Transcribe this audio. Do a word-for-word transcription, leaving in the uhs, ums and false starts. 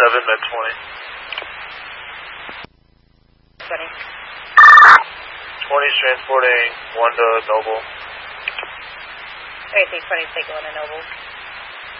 seven, med twenty. twenty. twenty's transporting one to Noble. Okay, twenty's taking one to Noble.